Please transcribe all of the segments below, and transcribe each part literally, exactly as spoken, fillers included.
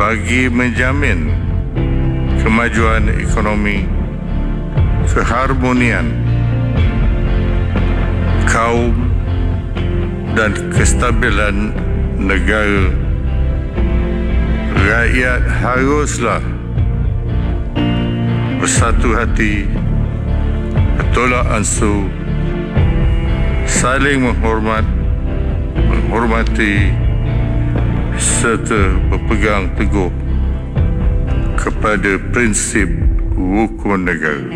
bagi menjamin kemajuan ekonomi, keharmonian kaum dan kestabilan negara. Rakyat haruslah bersatu hati, bertolak ansur, saling menghormat, menghormati serta berpegang teguh kepada prinsip rukun negara.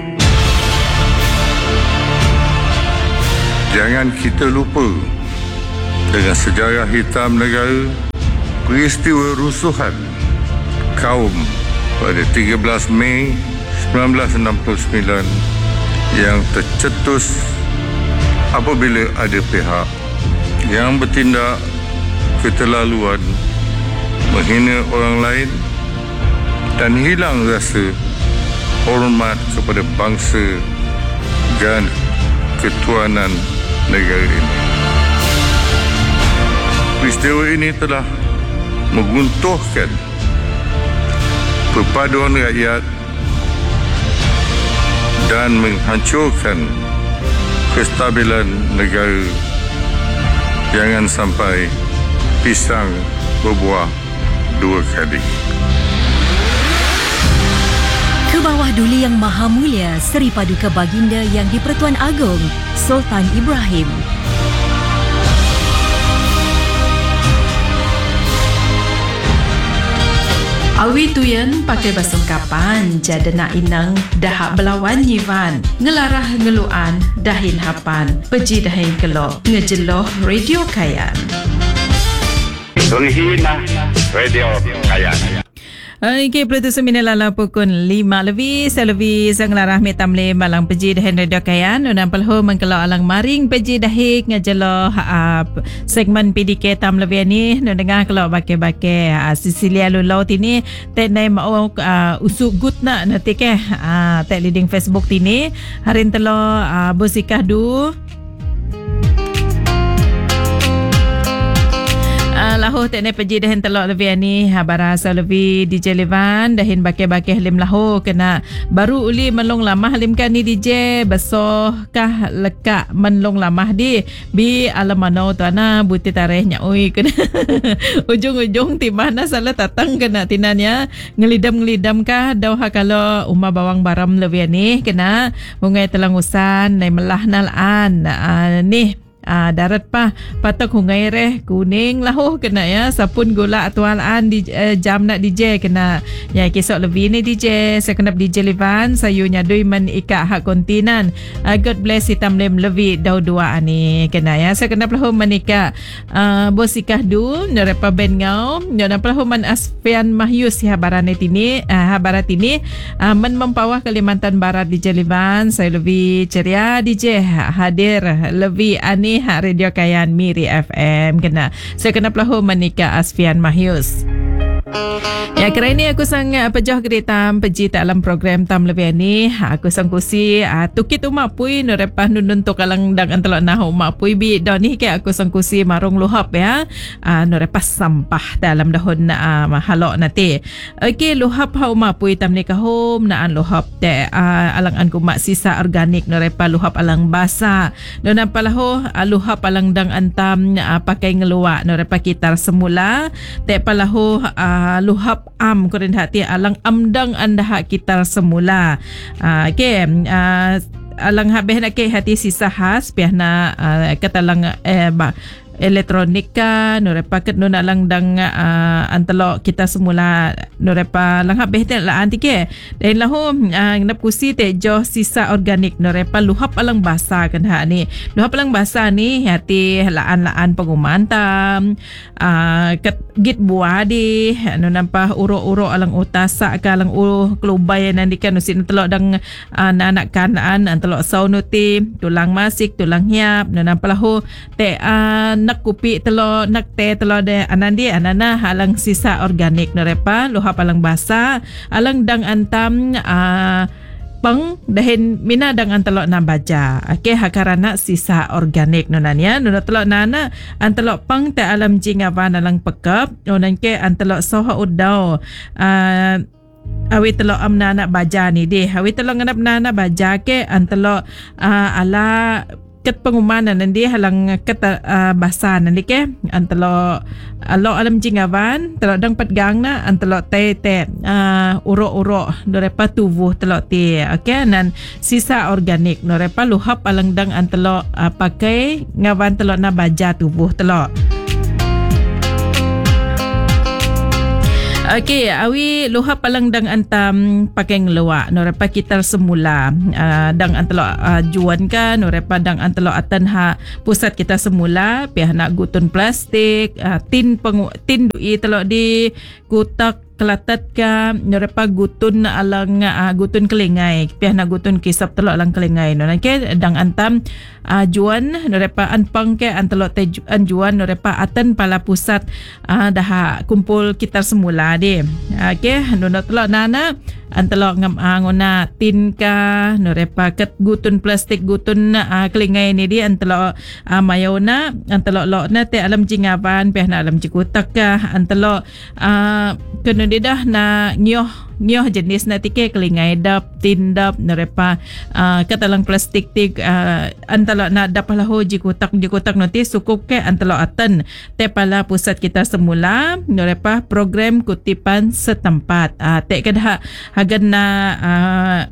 Jangan kita lupa dengan sejarah hitam negara, peristiwa rusuhan kaum pada tiga belas Mei seribu sembilan ratus enam puluh sembilan yang tercetus apabila ada pihak yang bertindak keterlaluan, menghina orang lain dan hilang rasa hormat kepada bangsa dan ketuanan negara ini. Peristiwa ini telah menguntuhkan perpaduan rakyat dan menghancurkan kestabilan negara. Jangan sampai pisang berbuah dua kali. Ke bawah Duli Yang Maha Mulia Seri Paduka Baginda Yang di-Pertuan Agong Sultan Ibrahim. Awi tuyen pakai basung kapan jada nak inang dahak belawan yivan ngelarah ngeluan dahin hapan peji dahin kelok ngejeloh radio kayan. Tunghina radio kayan. Okey, Producer Minalala pukul lima lebih. Saya lebih sang larah metamle malang peji dahin radio kayan. Unang pelho mengkelak alang maring peji dahik ngajeloh uh, segmen P D K tam lebih ni. Nun dengar kelak bake-bake uh, Sicilia lulau tini. Tek nai mau uh, usuk gut nak nanti ke. Uh, tek leading Facebook tini. Harin telo uh, bersikah du. Lahoh tak nak pergi dahin telok lebih ni habara asal lebih D J Levan dahin bakeh-bakeh lim lahoh kena baru uli menlong lamah lim kan ni D J besoh kah lekak menlong lamah di bi alamano tu ana buti tarehnya oi kena ujung-ujung ti mana salah tatang kena tinanya ngelidam-ngelidam kah dah kalau umah bawang baram lebih ni kena mungai telangusan nai melah nalan uh, ni Ah, darat pa patok hungai reh kuning lahoh kena ya sapun gula atualan di eh, jam nak D J kena ya kisok lebih ni D J saya kena D J Levan sayunya dui men ika hak kontinan. uh, God bless hitam lem lebih dau dua ani kena ya saya kena pelahu menika uh, bos ikah du nerepa ben ngau nyona pelahu man Asfian Mahyus ya barane tini uh, barat ini uh, men mempawah Kalimantan Barat D J Levan saya lebih ceria D J hadir lebih ani Radio Kayan Miri F M kena saya kena pelahu menika Asfian Mahyus. Ya, kira ini aku sang pejoh geritam peji dalam program tam lebih ni. Aku sang kusi uh, tukit umak pui norepah nunun to kalang dang antelok nah umak pui bi don ni ke aku sang kusi marung luhap ya. Uh, norepah sampah dalam dahon uh, mahalok nanti. Okey, luhap ha umak pui tam ni kahom naan luhap te uh, alang an kumak sisa organik norepah luhap alang basa. Don apalah uh, luhap alang dang antam uh, pakai ngeluak norepah kitar semula te palahu uh, Uh, luhap am kurin hati alang amdang anda hak kita semula. Uh, okay. Uh, alang habis nak ke hati sisa khas piah na uh, katalang eh, ba, elektronika norepa ket nun alang dang uh, antelo kita semula norepa lang habis te la antike dan lahu uh, nap kusi te jo sisa organik norepa luhap alang basa kan ha ni luhap alang basa ni hati laan-laan pengumantam uh, ket git buah di anu nampa uro-uro alang utasa ka alang u klubay nandikan usin telok dang uh, anak kanaan antelo saunuti tulang masik tulang hiap no nampa lahu te uh, nak kupi telo nak teh telo de anandi anana alang sisa organik norepa luhap alang basa alang dang antam uh, peng dahin mina dang antelok na baja. Okey hakarana sisa organik nonan ya. Nuna telok nana antelok peng te alam jingawan alang pekap. Nonan ke antelok soha udau. Uh, awi telok amna anak baja ni deh. Awi telok nganap nana baja ke antelok uh, ala ket pengumanan nanti halang ket uh, basan nanti ke antelo alo alam jingawan telo dang petgang na antelo te te uh, uro-uro dorepa tubuh telo ti okey nan sisa organik dorepa luhap alang dang antelo uh, pakai ngawan telo na baja tubuh telo. Okey, awi luha palang dang antam pakai ngeluak norepa kita semula uh, dang antelo uh, juan ka norepa dang antelo atan ha pusat kita semula pihak nak gutun plastik uh, tin pengu, tin dui telo di kutak kelatat ka norepa gutun alang uh, gutun kelingai pihak nak gutun kisap telo alang kelingai no ke dang antam uh, juan norepa anpang ke antelo te anjuan norepa atan pala pusat uh, dah kumpul kita semula di okey nono telo nana antelo ngam angona tin ka norepa ket gutun plastik gutun uh, kelingai ni di antelo uh, mayona antelo lo na te alam jingawan pihak na alam jikutak ka antelo uh, kena dah na nyoh nyoh jenis na tike kelingai dap tin dap norepa uh, katalang plastik tik uh, antalo na dapalahu jikutak jikutak nanti sukup ke antalo atan te pala pusat kita semula norepa program kutipan setempat uh, te kedah hagan na uh,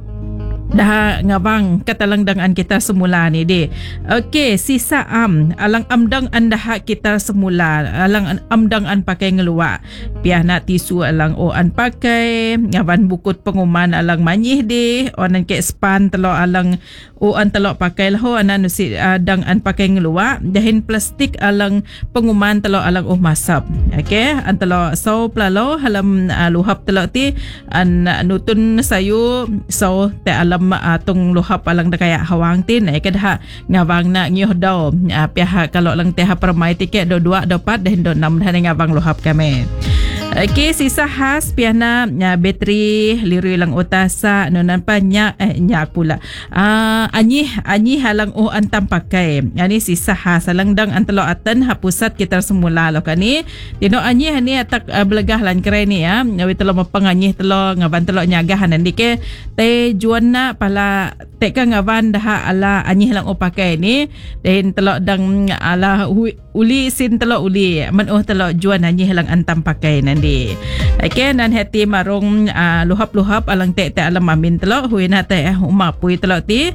dah ngabang katalang dangan kita semula ni de. Okey, sisa am alang amdang anda kita semula alang amdang an pakai ngeluak. Piah nak tisu alang o an pakai ngawan bukut penguman alang manyih de onan ke span telo alang o an telo pakai lah anan si uh, dang an pakai ngeluak dahin plastik alang penguman telo alang oh masap. Okey, an telo so plalo halam uh, luhap telo ti an uh, nutun sayu so te alam atong uh, luhap alang da kaya hawang tin ay kadha ngawang na nyoh daw uh, pihak kalau lang teha permai tiket do dua do pat dan do enam dan ngawang luhap kami. Okey, sisa khas piana uh, bateri liru lang utasa nonan pa nya eh, nya pula uh, anyi anyi halang oh antam pakai ani sisa khas halang dang antelo atan hapusat kita semula lo kani dino anyi hani atak uh, belegah lan keren ni ya awi telo mapanganyih telo ngaban telo nyagah nan dike te juan na pala te ka ngawan dah ala anyi halang oh pakai ni den telo dang ala uli sin telo uli man oh telo juan anyi halang antam pakai nan di. Okey nan hati marung uh, luhap-luhap alang te te alam amin telo huina te umapui telo ti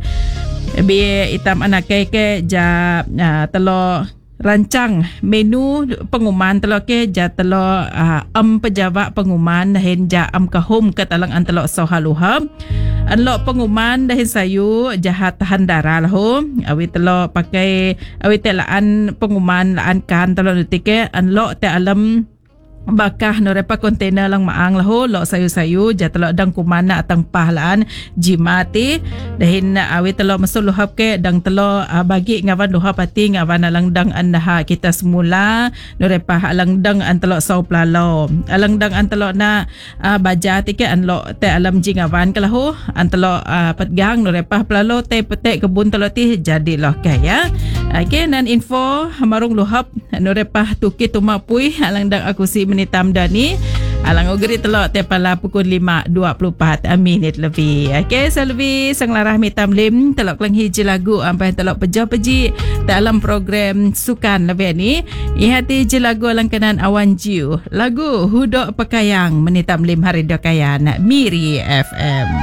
bi itam anak ke ja uh, telo rancang menu penguman telo ke ja telo uh, am pejabat penguman dahin ja am kahum katalang antelo soha luhap anlo penguman dahin sayu jahat tahan darah lahu awi telo pakai awi telaan penguman laan kan telo nutike anlo te alam bakah norepa kontainer lang maang lahu lo sayu-sayu jatelo dang kumana atang pahlaan jimati dahin awi telo masul luhap ke dang telo uh, bagi ngawan luhap ati ngawan alang dang andaha kita semula norepa alang dang antelo sau plalo alang dang antelo na uh, baja ti ke anlo te alam jingawan ke lahu antelo uh, petgang norepa plalo te petek kebun telo ti jadi loh kaya. Okey nan info marung luhap norepa tukit tumapui alang dang aku si menitam dani alang ugeri telok te pala pukul lima dua puluh empat minit lebih. Okey selvi sang larah mitam lim telok klang hiji lagu ampai telok pejo peji dalam program sukan lebih ni ihati je lagu alang kanan awan jiu lagu hudok pekayang menitam lim hari dokayan Miri F M.